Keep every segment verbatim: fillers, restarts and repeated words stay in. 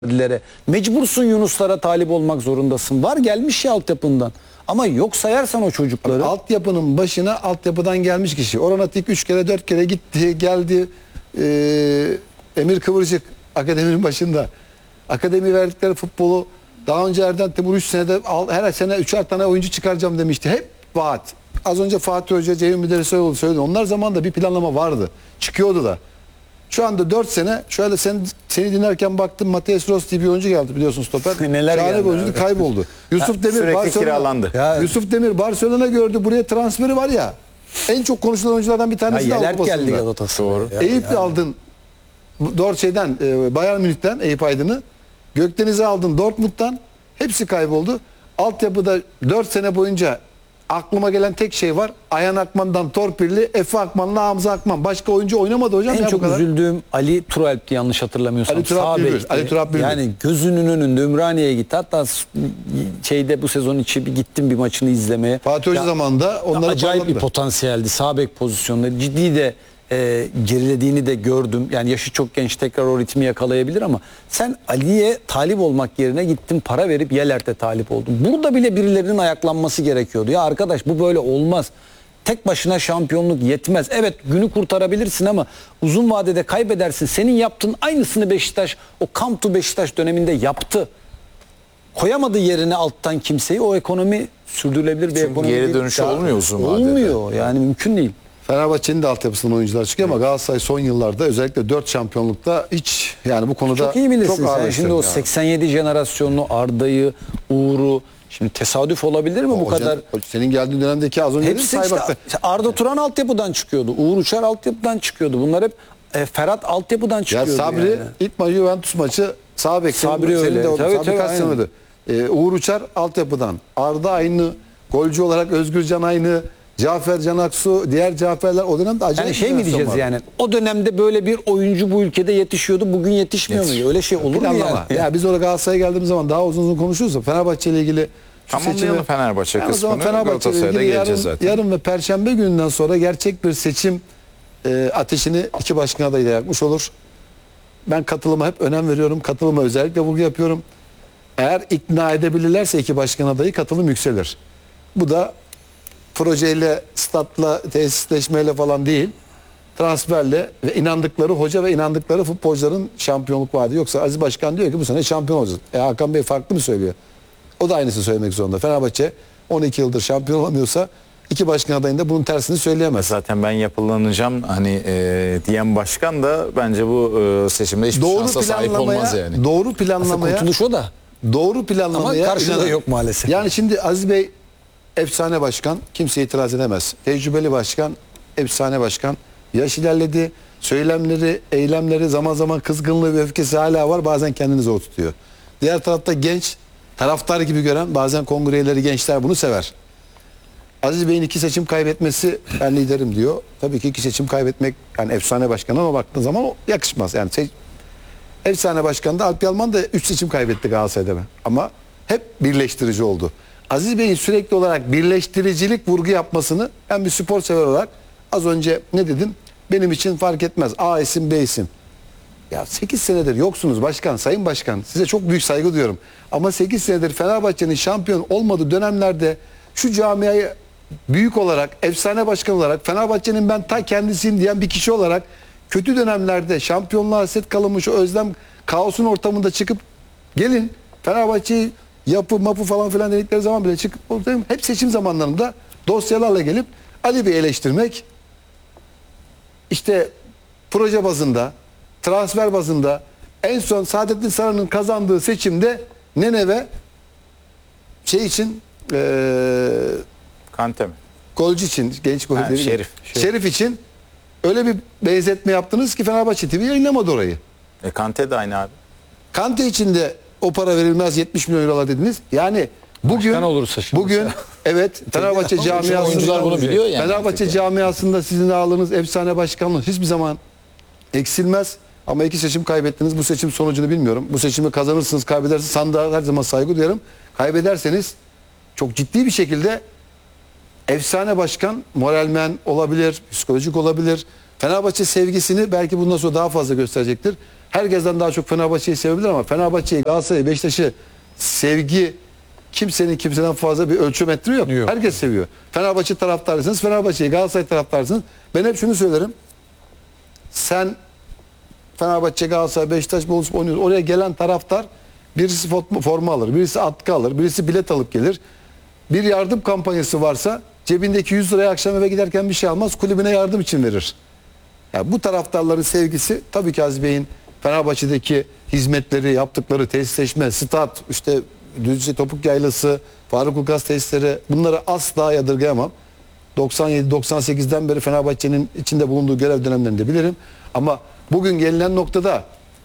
Dilere. Mecbursun Yunuslara talip olmak zorundasın. Var gelmiş ya altyapından. Ama yok sayarsan o çocukları. Altyapının başına altyapıdan gelmiş kişi. Oranatik üç kere dört kere gitti geldi. Ee, Emir Kıvırcık akademinin başında. Akademi verdikleri futbolu daha önce Erden Timur üç senede al, her sene üçer tane oyuncu çıkaracağım demişti. Hep vaat. Az önce Fatih Hoca, Ceyhun Müderris söyledi. Onlar zamanında bir planlama vardı. Çıkıyordu da. Şu anda dört sene şöyle sen, seni dinlerken baktım Mateus Rossi diye bir oyuncu geldi biliyorsun stoper. Neler Şahane geldi bir oyuncu kayboldu. Yusuf Ha, Demir sürekli Barcelona, kiralandı. Ya. Yusuf Demir Barcelona gördü. Buraya transferi var ya. En çok konuşulan oyunculardan bir tanesi de Yeler Avrupa geldi basında. Galatasaray. Doğru. Ya, Eyüp'le yani. aldın Dortmund'dan, e, Bayern Münih'ten Eyüp Aydın'ı. Gökdeniz'i aldın Dortmund'dan. Hepsi kayboldu. Altyapıda dört sene boyunca aklıma gelen tek şey var. Ayhan Akman'dan Torpilli, Efe Akman'la Hamza Akman. Başka oyuncu oynamadı hocam. En ya bu çok kadar. üzüldüğüm Ali Turalp'ti yanlış hatırlamıyorsam. Ali Turalp Sağ Bülbül, bekti. Ali Turalp Bülbül. Yani gözünün önünde Ümraniye'ye gitti. Hatta şeyde bu sezon içi bir gittim bir maçını izlemeye. Fatih Hoca Ya, zamanında onları acayip bir parladı. potansiyeldi. Sağ bek pozisyonunda ciddi de e, gerilediğini de gördüm. Yani yaşı çok genç, tekrar o ritmi yakalayabilir ama sen Ali'ye talip olmak yerine gittin para verip Yelert'e talip oldun. Burada bile birilerinin ayaklanması gerekiyordu. Ya arkadaş bu böyle olmaz. Tek başına şampiyonluk yetmez. Evet günü kurtarabilirsin ama uzun vadede kaybedersin. Senin yaptığın aynısını Beşiktaş o Come to Beşiktaş döneminde yaptı. Koyamadı yerine alttan kimseyi. O ekonomi sürdürülebilir bir Çünkü ekonomi geri değil. dönüşü Ya, olmuyor uzun vadede. Olmuyor yani mümkün değil. Fenerbahçe'nin de altyapısından oyuncular çıkıyor ama Galatasaray son yıllarda özellikle dört şampiyonlukta hiç yani bu konuda Çok iyi bilirsin çok sen. ağır Şimdi o yani. seksen yedi jenerasyonlu Arda'yı, Uğur'u şimdi tesadüf olabilir mi bu Hoca- kadar? Senin geldiğin dönemdeki az önce dedim Hepsi işte, Saybak'ta. işte Arda Turan altyapıdan çıkıyordu. Uğur Uçar altyapıdan çıkıyordu. Bunlar hep e, Ferhat altyapıdan Ya çıkıyordu. Sabri yani. ilk maçı Juventus maçı sağ bek. Sabri senin, öyle. Senin de o- Tabii, Sabri tabii, kaç aynen. senedir? Ee, Uğur Uçar altyapıdan. Arda aynı. Golcü olarak Özgürcan aynı. Cafer Can Aksu, diğer Caferler o dönemde acayip Yani şey bir mi jenerasyon diyeceğiz vardı. yani? O dönemde böyle bir oyuncu bu ülkede yetişiyordu. Bugün yetişmiyor mu? Öyle şey olur mu Planlama. yani? Ya biz orada Galatasaray'a geldiğimiz zaman daha uzun uzun konuşuruz da Fenerbahçe ile ilgili şu Tamamlayalım seçimi- Fenerbahçe Yani o zaman kısmını. Fenerbahçe ile Galatasaray'da ilgili geleceğiz yarın, zaten. yarın ve Perşembe gününden sonra gerçek bir seçim e, ateşini iki başkan adayı da yakmış olur. Ben katılıma hep önem veriyorum. Katılıma özellikle vurgu yapıyorum. Eğer ikna edebilirlerse iki başkan adayı katılım yükselir. Bu da projeyle, statla, tesisleşmeyle falan değil. Transferle ve inandıkları hoca ve inandıkları futbolcuların şampiyonluk vaadi. Yoksa Aziz Başkan diyor ki bu sene şampiyon olacağız. E Hakan Bey farklı mı söylüyor? O da aynısını söylemek zorunda. Fenerbahçe on iki yıldır şampiyon olamıyorsa iki başkan adayında bunun tersini söyleyemez. Zaten ben yapılanacağım hani e, diyen başkan da bence bu e, seçimde hiçbir Doğru şansa sahip olmaz planlamaya, yani. doğru Aslında planlamaya, kurtuluş o da. doğru planlamaya Ama karşılığı inanın. yok maalesef. Yani şimdi Aziz Bey efsane başkan, kimse itiraz edemez. Tecrübeli başkan, efsane başkan. Yaş ilerledi, söylemleri, eylemleri, zaman zaman kızgınlığı ve öfkesi hala var. Bazen kendini zor tutuyor. Diğer tarafta genç, taraftar gibi gören bazen kongre üyeleri gençler bunu sever. Aziz Bey'in iki seçim kaybetmesi ben liderim diyor. Tabii ki iki seçim kaybetmek yani efsane başkan ama baktığın zaman o yakışmaz. Yani se- efsane başkan da Alp Yalman da üç seçim kaybetti Galatasaray'da. Ama hep birleştirici oldu. Aziz Bey'in sürekli olarak birleştiricilik vurgu yapmasını ben bir spor sever olarak az önce ne dedim? Benim için fark etmez. A isim B isim. Ya sekiz senedir yoksunuz başkan, sayın başkan. Size çok büyük saygı duyuyorum. Ama sekiz senedir Fenerbahçe'nin şampiyon olmadığı dönemlerde şu camiayı büyük olarak, efsane başkan olarak, Fenerbahçe'nin ben ta kendisiyim diyen bir kişi olarak kötü dönemlerde şampiyonluğa hasret kalınmış o özlem kaosun ortamında çıkıp gelin Fenerbahçe'yi yapı mapı falan filan dedikleri zaman bile çıkıp hep seçim zamanlarında dosyalarla gelip Ali Bey'i eleştirmek işte proje bazında, transfer bazında en son Saadettin Saran'ın kazandığı seçimde Neneve şey için eee Kante mi? golcü için genç golcü Ha, değil mi? Şerif. Şerif için öyle bir benzetme yaptınız ki Fenerbahçe T V yayınlamadı orayı. E, Kante de aynı abi. Kante için de o para verilmez yetmiş milyon euro dediniz. Yani bugün Başkan olursa şimdi bugün mesela. evet Fenerbahçe Ama camiasında oyuncular bunu biliyor yani. Fenerbahçe camiasında sizin aldığınız efsane başkanlık hiçbir zaman eksilmez. Ama iki seçim kaybettiniz. Bu seçim sonucunu bilmiyorum. Bu seçimi kazanırsınız, kaybedersiniz. Sandığa her zaman saygı duyarım. Kaybederseniz çok ciddi bir şekilde efsane başkan moralmen olabilir, psikolojik olabilir. Fenerbahçe sevgisini belki bundan sonra daha fazla gösterecektir. herkesten daha çok Fenerbahçe'yi sevebilir ama Fenerbahçe'yi, Galatasaray'ı, Beşiktaş'ı sevgi kimsenin kimseden fazla bir ölçümetre yok. Yok. Herkes seviyor. Fenerbahçe taraftarısınız, Fenerbahçe'yi, Galatasaray taraftarısınız. Ben hep şunu söylerim. Sen Fenerbahçe, Galatasaray, Beşiktaş, Boluspor oynuyorsun. Oraya gelen taraftar birisi forma alır, birisi atkı alır, birisi bilet alıp gelir. Bir yardım kampanyası varsa cebindeki yüz liraya akşam eve giderken bir şey almaz, kulübüne yardım için verir. Yani bu taraftarların sevgisi tabii ki Aziz Bey'in Fenerbahçe'deki hizmetleri, yaptıkları tesisleşme, stat, işte Düzce Topuk Yaylası, Faruk Ulkas tesisleri, bunları asla yadırgayamam. doksan yedi doksan sekizden beri Fenerbahçe'nin içinde bulunduğu görev dönemlerinde bilirim. Ama bugün gelinen noktada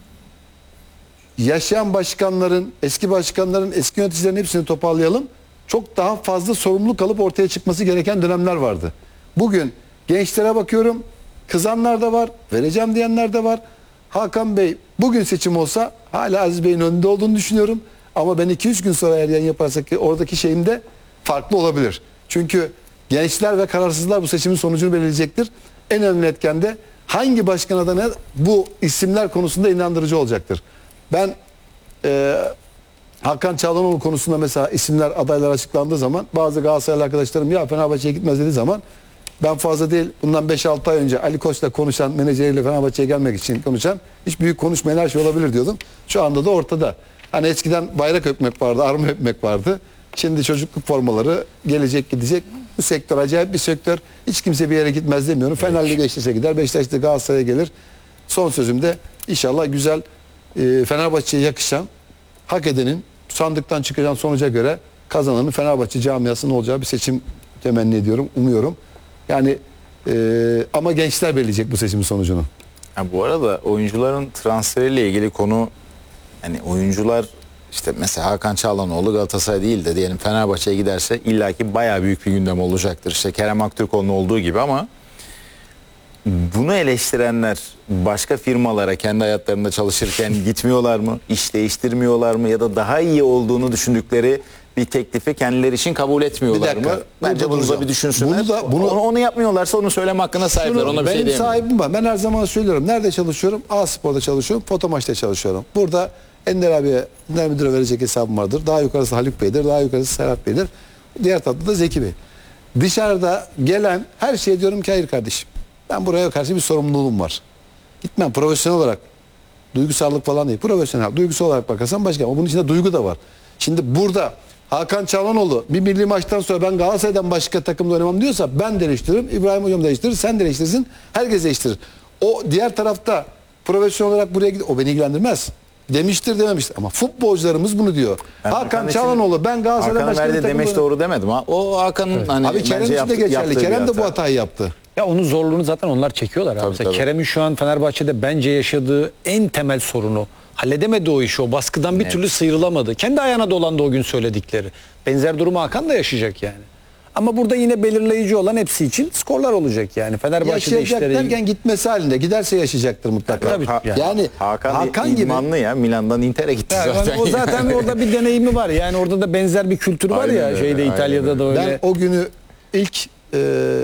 yaşayan başkanların, eski başkanların, eski yöneticilerin hepsini toparlayalım. Çok daha fazla sorumluluk alıp ortaya çıkması gereken dönemler vardı. Bugün gençlere bakıyorum. Kızanlar da var, vereceğim diyenler de var. Hakan Bey bugün seçim olsa hala Aziz Bey'in önünde olduğunu düşünüyorum. Ama ben iki üç gün sonra eğer yayın yaparsak oradaki şeyim de farklı olabilir. Çünkü gençler ve kararsızlar bu seçimin sonucunu belirleyecektir. En önemli etken de hangi başkan adına bu isimler konusunda inandırıcı olacaktır. Ben e, Hakan Çalhanoğlu konusunda mesela isimler, adaylar açıklandığı zaman bazı Galatasaraylı arkadaşlarım ya Fenerbahçe'ye gitmez dediği zaman ben fazla değil, bundan beş altı ay önce Ali Koç'la konuşan, menajeriyle Fenerbahçe'ye gelmek için konuşan, hiç büyük konuşmayan her şey olabilir diyordum. Şu anda da ortada. Hani eskiden bayrak öpmek vardı, arma öpmek vardı. Şimdi çocukluk formaları gelecek gidecek. Bu sektör acayip bir sektör. Hiç kimse bir yere gitmez demiyorum. Fenerli Beşiktaş'a gider, Beşiktaş'ta Galatasaray'a gelir. Son sözümde inşallah güzel, e, Fenerbahçe'ye yakışan, hak edenin sandıktan çıkacağın sonuca göre kazananın Fenerbahçe camiasının olacağı bir seçim temenni ediyorum, umuyorum. Yani e, ama gençler belirleyecek bu seçimin sonucunu. Ha, bu arada oyuncuların transferiyle ilgili konu, yani oyuncular işte mesela Hakan Çalhanoğlu Galatasaray değil de diyelim Fenerbahçe'ye giderse illaki bayağı büyük bir gündem olacaktır. İşte Kerem Aktürkoğlu'nun olduğu gibi ama bunu eleştirenler başka firmalara kendi hayatlarında çalışırken gitmiyorlar mı? İş değiştirmiyorlar mı? Ya da daha iyi olduğunu düşündükleri bir teklifi kendileri için kabul etmiyorlar Bir dakika, mı? Bence burada bunu da duracağım. bir düşünsünler. Bunu da- bunu- onu, onu yapmıyorlarsa onu söyleme hakkına sahipler. Şunu, Ona bir benim şey diyemem. sahibim var. Ben her zaman söylüyorum. Nerede çalışıyorum? A Spor'da çalışıyorum. Fotomaç'ta çalışıyorum. Burada Ender abiye, Ender Müdür'e verecek hesabım vardır. Daha yukarısı Haluk Bey'dir. Daha yukarısı Serhat Bey'dir. Diğer tarafta da Zeki Bey. Dışarıda gelen her şeye diyorum ki hayır kardeşim. Ben buraya karşı bir sorumluluğum var. Gitmem profesyonel olarak. Duygusallık falan değil. Profesyonel. Duygusal olarak bakarsan başka. Ama bunun içinde duygu da var. Şimdi burada Hakan Çalhanoğlu bir milli maçtan sonra ben Galatasaray'dan başka takımda oynamam diyorsa ben de eleştiririm. İbrahim Hocam da eleştirir. Sen de eleştirirsin. Herkes eleştirir. O diğer tarafta profesyonel olarak buraya gidiyor. O beni ilgilendirmez. Demiştir dememiştir. Ama futbolcularımız bunu diyor. Ben Hakan Hakan için- Çalhanoğlu ben Galatasaray'dan Hakan'ın başka bir verdiği takımda demeç oynamam. doğru demedim ha. O Hakan'ın hani Abi Kerem bence için de yaptı- geçerli. yaptığı bir Kerem de bu hata. hatayı yaptı. Ya onun zorluğunu zaten onlar çekiyorlar. Abi. Tabii, Mesela tabii. Kerem'in şu an Fenerbahçe'de bence yaşadığı en temel sorunu, halledemedi o işi, o baskıdan bir Evet. türlü sıyrılamadı. Kendi ayağına dolandı o gün söyledikleri. Benzer durumu Hakan da yaşayacak yani. Ama burada yine belirleyici olan hepsi için skorlar olacak yani. Fenerbahçe'de Yaşayacak işleri... derken gitmesi halinde. Giderse yaşayacaktır mutlaka. Tabii. Ha- Yani. Yani Hakan, Hakan gibi. idmanlı ya. Milan'dan Inter'e gitti Yani zaten. o zaten orada bir deneyimi var. Yani orada da benzer bir kültür var Aynen ya. öyle, Şeyde aynen İtalya'da öyle. da öyle. Ben o günü ilk e,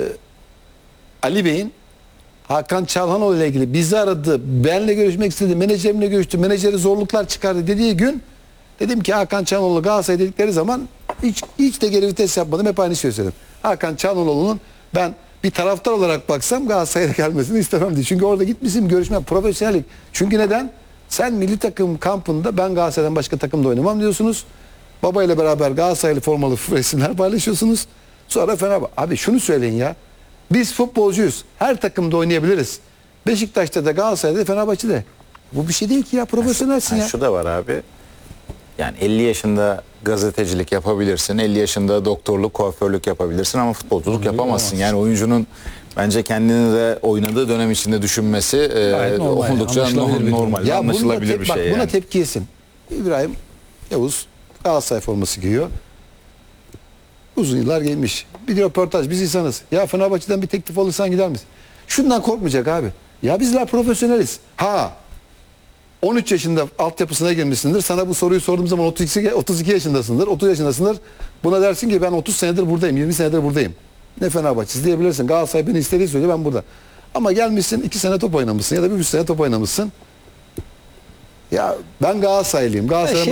Ali Bey'in Hakan Çalhanoğlu ile ilgili bizi aradı. Benle görüşmek istedi. Menajerimle görüştü. Menajeri zorluklar çıkardı dediği gün dedim ki Hakan Çalhanoğlu Galatasaray dedikleri zaman hiç, hiç de geri vites yapmadım. Hep aynı şeyi söyledim. Hakan Çalhanoğlu'nun ben bir taraftar olarak baksam Galatasaray'a gelmesini istemem diye. Çünkü orada gitmişim görüşme profesyonellik. Çünkü neden? Sen milli takım kampında ben Galatasaray'dan başka takımda oynamam diyorsunuz. Babayla beraber Galatasaraylı formalı resimler paylaşıyorsunuz. Sonra Fenerbahçe. Abi şunu söyleyin ya. Biz futbolcuyuz. Her takımda oynayabiliriz. Beşiktaş'ta da Galatasaray'da da Fenerbahçe'de. Bu bir şey değil ki ya. Profesyonelsin Ha, ya. şu da var abi. Yani elli yaşında gazetecilik yapabilirsin. elli yaşında doktorluk, kuaförlük yapabilirsin ama futbolculuk yapamazsın. Yani oyuncunun bence kendini de oynadığı dönem içinde düşünmesi e, Gayet normal, oldukça anlaşılabilir bir durum. normal, Ya anlaşılabilir bununla te- bir bak, şey buna yani. tepki yesin. İbrahim Yavuz Galatasaray forması giyiyor. Uzun yıllar giymiş. Bir röportaj biz insanız. Ya Fenerbahçe'den bir teklif alırsan gider misin? Şundan korkmayacak abi. Ya bizler profesyoneliz. Ha on üç yaşında altyapısına girmişsindir. Sana bu soruyu sorduğum zaman otuz iki, otuz iki yaşındasındır. otuz yaşındasındır. Buna dersin ki ben otuz senedir buradayım. yirmi senedir buradayım. Ne Fenerbahçesi diyebilirsin. Galatasaray beni istediği sürece ben burada. Ama gelmişsin iki sene top oynamışsın ya da bir üç sene top oynamışsın. Ya ben Galatasaraylıyım. Galatasaray